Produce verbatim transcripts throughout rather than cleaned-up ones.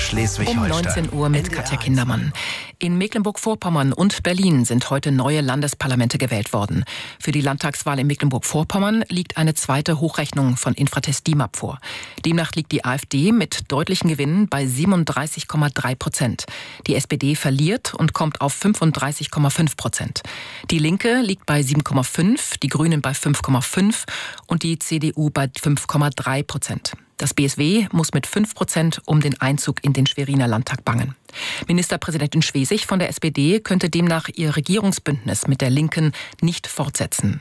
Schleswig-Holstein. Um neunzehn Uhr mit Katja Kindermann. In Mecklenburg-Vorpommern und Berlin sind heute neue Landesparlamente gewählt worden. Für die Landtagswahl in Mecklenburg-Vorpommern liegt eine zweite Hochrechnung von Infratest D I M A P vor. Demnach liegt die AfD mit deutlichen Gewinnen bei siebenunddreißig Komma drei Prozent. Die S P D verliert und kommt auf fünfunddreißig Komma fünf Prozent. Die Linke liegt bei sieben Komma fünf, die Grünen bei fünf Komma fünf und die C D U bei fünf Komma drei Prozent. Das B S W muss mit fünf Prozent um den Einzug in den Schweriner Landtag bangen. Ministerpräsidentin Schwesig von der S P D könnte demnach ihr Regierungsbündnis mit der Linken nicht fortsetzen.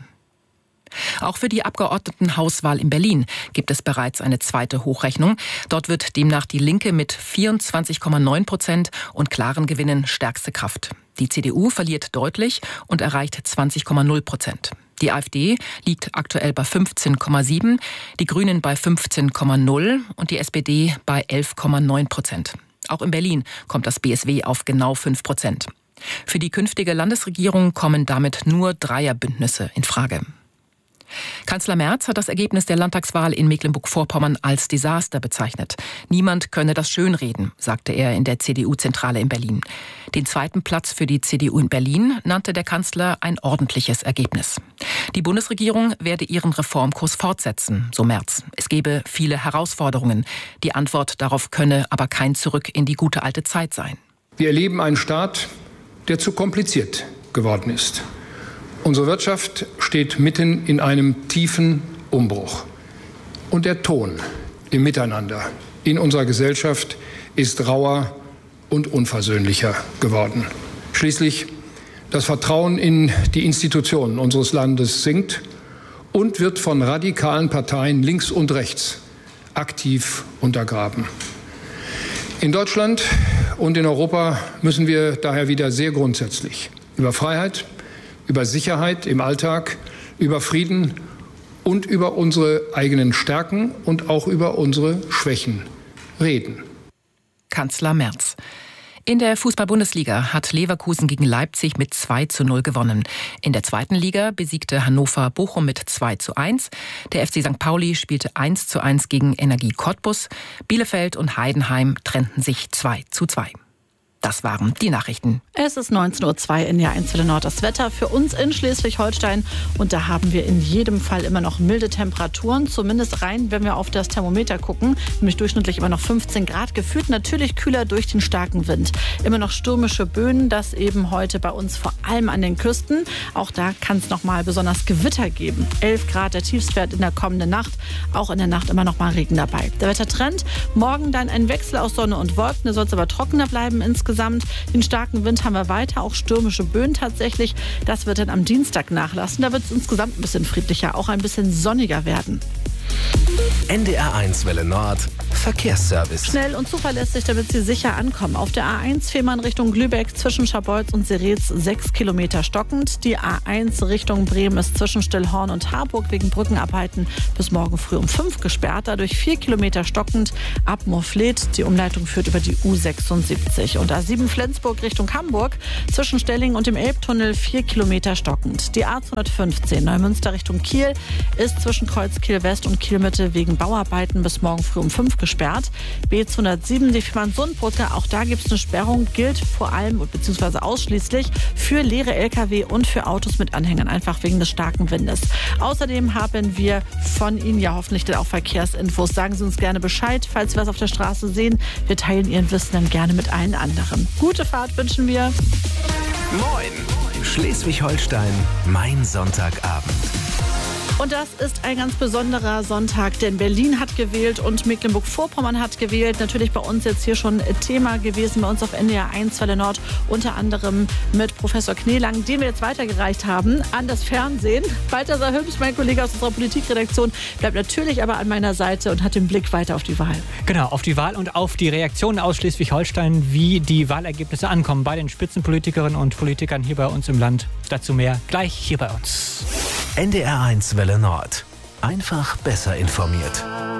Auch für die Abgeordnetenhauswahl in Berlin gibt es bereits eine zweite Hochrechnung. Dort wird demnach die Linke mit vierundzwanzig Komma neun Prozent und klaren Gewinnen stärkste Kraft. Die C D U verliert deutlich und erreicht zwanzig Komma null Prozent. Die AfD liegt aktuell bei fünfzehn Komma sieben, die Grünen bei fünfzehn Komma null und die S P D bei elf Komma neun Prozent. Auch in Berlin kommt das B S W auf genau fünf Prozent. Für die künftige Landesregierung kommen damit nur Dreierbündnisse in Frage. Kanzler Merz hat das Ergebnis der Landtagswahl in Mecklenburg-Vorpommern als Desaster bezeichnet. Niemand könne das schönreden, sagte er in der C D U-Zentrale in Berlin. Den zweiten Platz für die C D U in Berlin nannte der Kanzler ein ordentliches Ergebnis. Die Bundesregierung werde ihren Reformkurs fortsetzen, so Merz. Es gebe viele Herausforderungen. Die Antwort darauf könne aber kein Zurück in die gute alte Zeit sein. Wir erleben einen Staat, der zu kompliziert geworden ist. Unsere Wirtschaft steht mitten in einem tiefen Umbruch. Und der Ton im Miteinander in unserer Gesellschaft ist rauer und unversöhnlicher geworden. Schließlich das Vertrauen in die Institutionen unseres Landes sinkt und wird von radikalen Parteien links und rechts aktiv untergraben. In Deutschland und in Europa müssen wir daher wieder sehr grundsätzlich über Freiheit, über Sicherheit im Alltag, über Frieden und über unsere eigenen Stärken und auch über unsere Schwächen reden. Kanzler Merz. In der Fußball-Bundesliga hat Leverkusen gegen Leipzig mit zwei zu null gewonnen. In der zweiten Liga besiegte Hannover Bochum mit zwei zu eins. Der F C Sankt Pauli spielte eins zu eins gegen Energie Cottbus. Bielefeld und Heidenheim trennten sich zwei zu zwei. Das waren die Nachrichten. Es ist neunzehn Uhr zwei in der eins Welle Nord. Das Wetter für uns in Schleswig-Holstein. Und da haben wir in jedem Fall immer noch milde Temperaturen. Zumindest rein, wenn wir auf das Thermometer gucken. Nämlich durchschnittlich immer noch fünfzehn Grad. Gefühlt natürlich kühler durch den starken Wind. Immer noch stürmische Böen. Das eben heute bei uns vor allem an den Küsten. Auch da kann es noch mal besonders Gewitter geben. elf Grad der Tiefstwert in der kommenden Nacht. Auch in der Nacht immer noch mal Regen dabei. Der Wettertrend. Morgen dann ein Wechsel aus Sonne und Wolken. Da soll es aber trockener bleiben insgesamt. Den starken Wind haben wir weiter, auch stürmische Böen tatsächlich. Das wird dann am Dienstag nachlassen. Da wird es insgesamt ein bisschen friedlicher, auch ein bisschen sonniger werden. N D R eins Welle Nord Verkehrsservice. Schnell und zuverlässig, damit Sie sicher ankommen. Auf der A eins Fehmarn Richtung Lübeck zwischen Scharbeutz und Seretz sechs Kilometer stockend. Die A eins Richtung Bremen ist zwischen Stillhorn und Harburg wegen Brückenarbeiten bis morgen früh um fünf gesperrt. Dadurch vier Kilometer stockend ab Moorfleet. Die Umleitung führt über die U sechsundsiebzig. Und A sieben Flensburg Richtung Hamburg zwischen Stellingen und dem Elbtunnel vier Kilometer stockend. Die A zweihundertfünfzehn Neumünster Richtung Kiel ist zwischen Kreuzkiel West und Kielmitte wegen Bauarbeiten bis morgen früh um fünf gesperrt. B zweihundertsieben, die Fehmarn-Sundbrücke, auch da gibt es eine Sperrung, gilt vor allem bzw. ausschließlich für leere L K W und für Autos mit Anhängern, einfach wegen des starken Windes. Außerdem haben wir von Ihnen ja hoffentlich dann auch Verkehrsinfos. Sagen Sie uns gerne Bescheid, falls Sie was auf der Straße sehen. Wir teilen Ihren Wissen dann gerne mit allen anderen. Gute Fahrt wünschen wir. Moin! Schleswig-Holstein, mein Sonntagabend. Und das ist ein ganz besonderer Sonntag, denn Berlin hat gewählt und Mecklenburg-Vorpommern hat gewählt. Natürlich bei uns jetzt hier schon Thema gewesen, bei uns auf N D R eins Welle Nord, unter anderem mit Professor Kneelang, den wir jetzt weitergereicht haben an das Fernsehen. Balthasar Hübsch, mein Kollege aus unserer Politikredaktion, bleibt natürlich aber an meiner Seite und hat den Blick weiter auf die Wahl. Genau, auf die Wahl und auf die Reaktionen aus Schleswig-Holstein, wie die Wahlergebnisse ankommen bei den Spitzenpolitikerinnen und Politikern hier bei uns im Land. Dazu mehr gleich hier bei uns. N D R eins Welle Nord. Einfach besser informiert.